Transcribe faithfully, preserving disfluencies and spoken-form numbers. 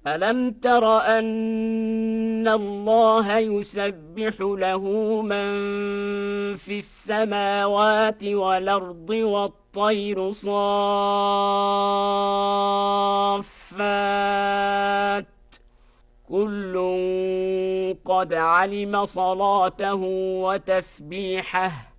ألم تر أن الله يسبح له من في السماوات والأرض والطير صافات كل قد علم صلاته وتسبيحه